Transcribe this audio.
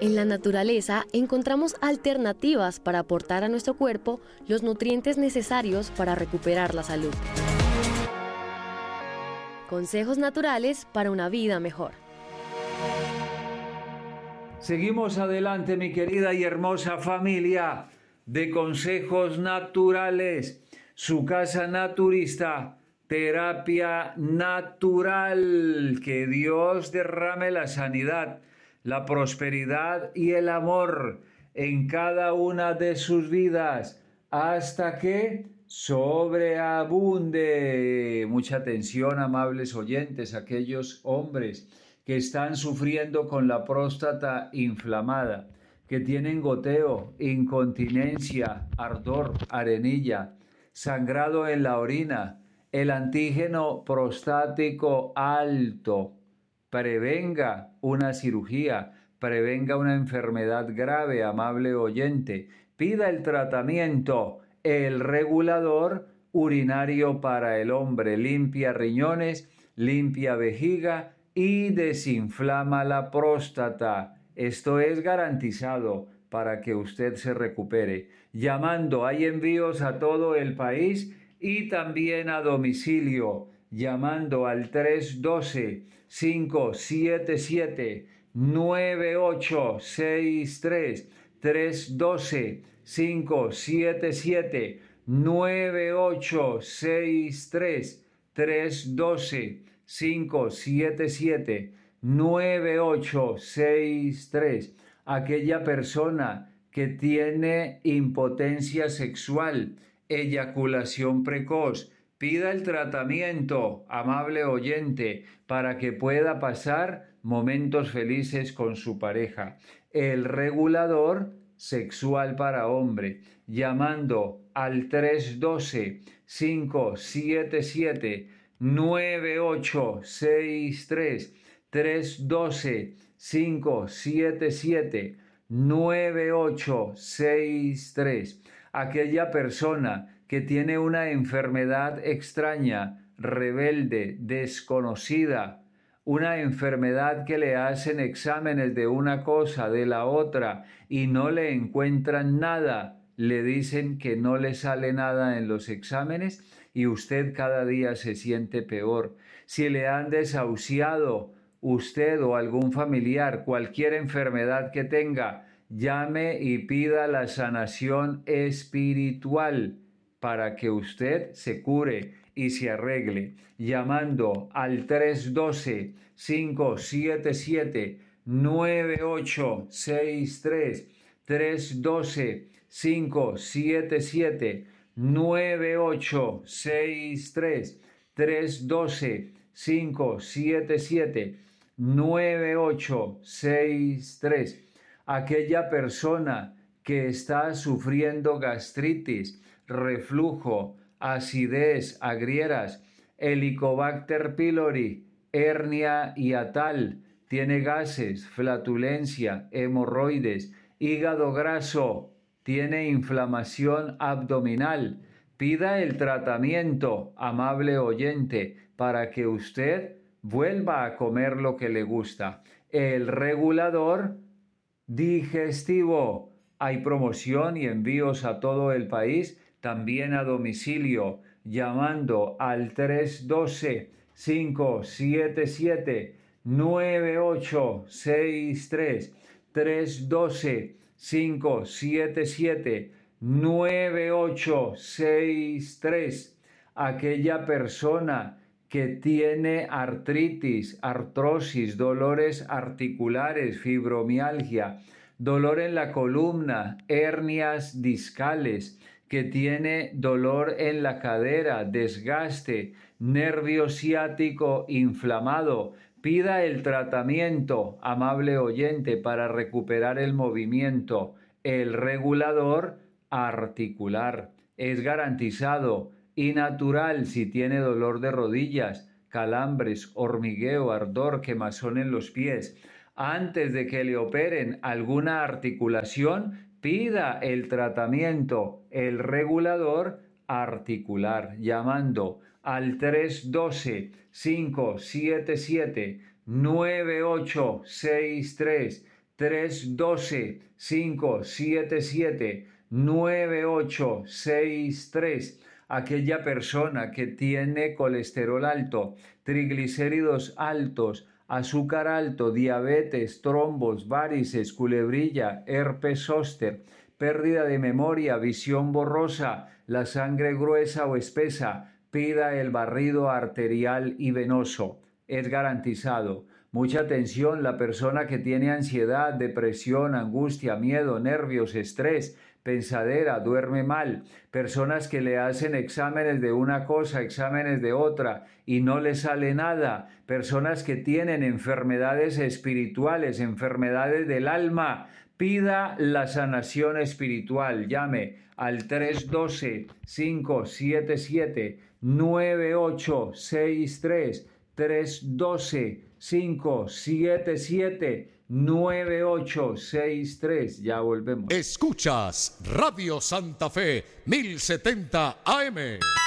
En la naturaleza encontramos alternativas para aportar a nuestro cuerpo los nutrientes necesarios para recuperar la salud. Consejos naturales para una vida mejor. Seguimos adelante, mi querida y hermosa familia de Consejos Naturales, su casa naturista, terapia natural. Que Dios derrame la sanidad, la prosperidad y el amor en cada una de sus vidas hasta que sobreabunde. Mucha atención, amables oyentes, aquellos hombres que están sufriendo con la próstata inflamada, que tienen goteo, incontinencia, ardor, arenilla, sangrado en la orina, el antígeno prostático alto. Prevenga una cirugía, prevenga una enfermedad grave, amable oyente. Pida el tratamiento, el regulador urinario para el hombre. Limpia riñones, limpia vejiga y desinflama la próstata. Esto es garantizado para que usted se recupere. Llamando, hay envíos a todo el país y también a domicilio. Llamando al 312-577-9863, 312-577-9863, 312-577-9863. Aquella persona que tiene impotencia sexual, eyaculación precoz, pida el tratamiento, amable oyente, para que pueda pasar momentos felices con su pareja. El regulador sexual para hombre, llamando al 312-577-9863, 312-577-9863. Aquella persona que tiene una enfermedad extraña, rebelde, desconocida, una enfermedad que le hacen exámenes de una cosa, de la otra, y no le encuentran nada, le dicen que no le sale nada en los exámenes y usted cada día se siente peor. Si le han desahuciado usted o algún familiar, cualquier enfermedad que tenga, llame y pida la sanación espiritual para que usted se cure y se arregle, llamando al 312-577-9863, 312-577-9863, 312-577-9863. Aquella persona que está sufriendo gastritis, reflujo, acidez, agrieras, Helicobacter pylori, hernia hiatal, tiene gases, flatulencia, hemorroides, hígado graso, tiene inflamación abdominal. Pida el tratamiento, amable oyente, para que usted vuelva a comer lo que le gusta. El regulador digestivo. Hay promoción y envíos a todo el país, también a domicilio, llamando al 312-577-9863, 312-577-9863. Aquella persona que tiene artritis, artrosis, dolores articulares, fibromialgia, dolor en la columna, hernias discales, que tiene dolor en la cadera, desgaste, nervio ciático inflamado, pida el tratamiento, amable oyente, para recuperar el movimiento. El regulador articular es garantizado y natural si tiene dolor de rodillas, calambres, hormigueo, ardor, quemazón en los pies. Antes de que le operen alguna articulación, pida el tratamiento, el regulador articular, llamando al 312-577-9863, 312-577-9863. Aquella persona que tiene colesterol alto, triglicéridos altos, azúcar alto, diabetes, trombos, varices, culebrilla, herpes zóster, pérdida de memoria, visión borrosa, la sangre gruesa o espesa, pida el barrido arterial y venoso. Es garantizado. Mucha atención, la persona que tiene ansiedad, depresión, angustia, miedo, nervios, estrés, pensadera, duerme mal, personas que le hacen exámenes de una cosa, exámenes de otra y no le sale nada, personas que tienen enfermedades espirituales, enfermedades del alma, pida la sanación espiritual, llame al 312-577-9863, 312-577-9863. Ya volvemos. Escuchas Radio Santa Fe 1070 AM.